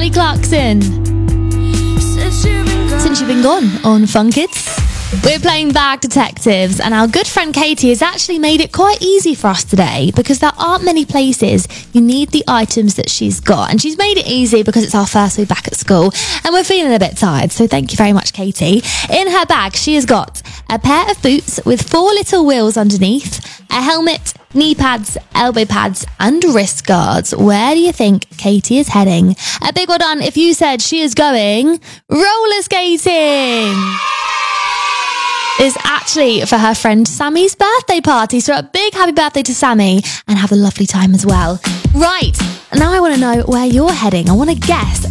Kelly Clarkson. Since You've Been Gone on Fun Kids. We're playing Bag Detectives, and our good friend Katie has actually made it quite easy for us today because there aren't many places you need the items that she's got, and she's made it easy because it's our first week back at school and we're feeling a bit tired, so thank you very much, Katie. In her bag she has got a pair of boots with 4 little wheels underneath, a helmet, knee pads, elbow pads and wrist guards. Where do you think Katie is heading? A big well done if you said she is going roller skating. Is actually for her friend Sammy's birthday party. So a big happy birthday to Sammy and have a lovely time as well. Right, now I want to know where you're heading. I want to guess